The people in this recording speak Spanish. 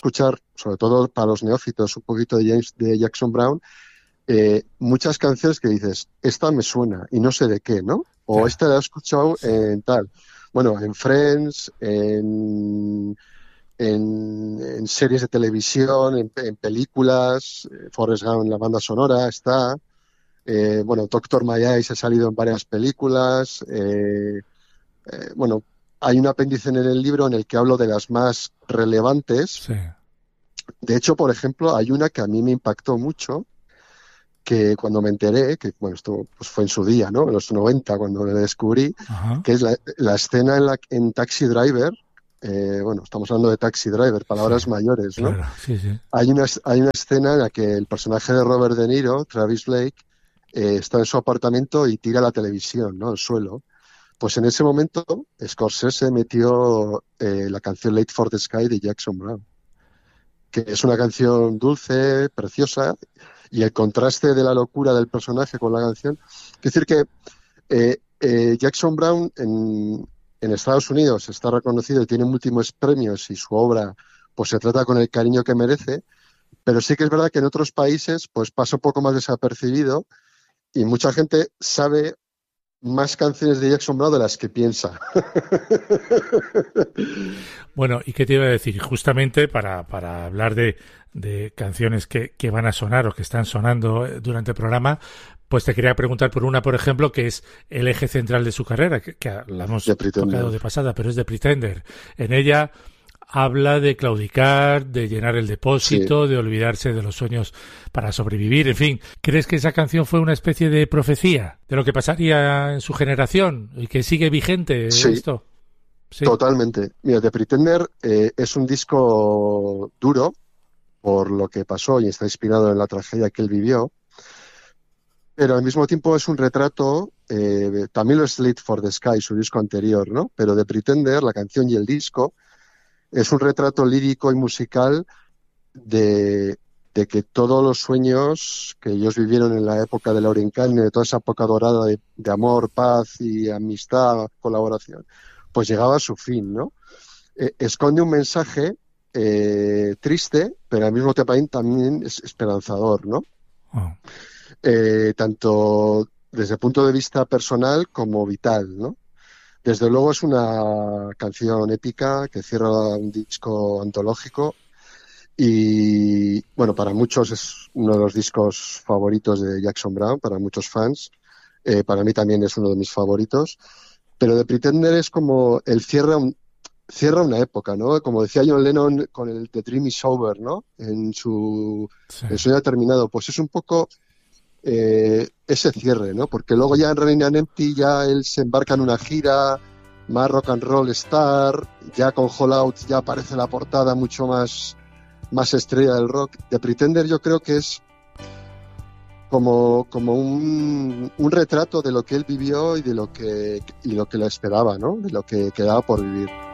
escuchar, sobre todo para los neófitos, un poquito de Jackson Browne, muchas canciones que dices, esta me suena y no sé de qué, ¿no? O esta la he escuchado en tal. Bueno, en Friends, en series de televisión, en películas, Forrest Gump en la banda sonora está. Bueno, Doctor My Eyes ha salido en varias películas. Bueno, hay un apéndice en el libro en el que hablo de las más relevantes. Sí. De hecho, por ejemplo, hay una que a mí me impactó mucho, que cuando me enteré, que bueno, esto pues fue en su día, ¿no? En los 90, cuando le descubrí, Ajá. que es la escena en Taxi Driver. Bueno, estamos hablando de Taxi Driver, palabras Sí, mayores, ¿no? claro, sí, sí. Hay una escena en la que el personaje de Robert De Niro, Travis Blake, está en su apartamento y tira la televisión, ¿no? Al suelo. Pues en ese momento Scorsese metió la canción Late for the Sky de Jackson Browne, que es una canción dulce, preciosa, y el contraste de la locura del personaje con la canción. Es decir que Jackson Browne en Estados Unidos está reconocido y tiene múltiples premios y su obra pues se trata con el cariño que merece, pero sí que es verdad que en otros países pues pasa un poco más desapercibido y mucha gente sabe más canciones de Jackson Browne de las que piensa. Bueno, ¿y qué te iba a decir? Justamente para hablar de canciones que van a sonar o que están sonando durante el programa, pues te quería preguntar por una, por ejemplo, que es el eje central de su carrera, que la hemos tocado de pasada, pero es de Pretender. En ella habla de claudicar, de llenar el depósito, de olvidarse de los sueños para sobrevivir, en fin. ¿Crees que esa canción fue una especie de profecía de lo que pasaría en su generación y que sigue vigente esto? Sí, totalmente. Mira, The Pretender es un disco duro por lo que pasó y está inspirado en la tragedia que él vivió, pero al mismo tiempo es un retrato, también lo es Late for the Sky, su disco anterior, ¿no? Pero The Pretender, la canción y el disco, es un retrato lírico y musical de que todos los sueños que ellos vivieron en la época de Lauren Kane, de toda esa época dorada de amor, paz y amistad, colaboración, pues llegaba a su fin, ¿no? Esconde un mensaje triste, pero al mismo tiempo también es esperanzador, ¿no? Oh. Tanto desde el punto de vista personal como vital, ¿no? Desde luego es una canción épica que cierra un disco antológico y, bueno, para muchos es uno de los discos favoritos de Jackson Browne, para muchos fans. Para mí también es uno de mis favoritos. Pero The Pretender es como el cierra una época, ¿no? Como decía John Lennon con el The Dream is Over, ¿no? En su sueño terminado. Pues es un poco ese cierre, ¿no? Porque luego ya en Running on Empty ya él se embarca en una gira más rock and roll star, ya con Hall Out ya aparece la portada mucho más estrella del rock. The Pretender yo creo que es como un retrato de lo que él vivió y de lo que le esperaba, ¿no? De lo que quedaba por vivir.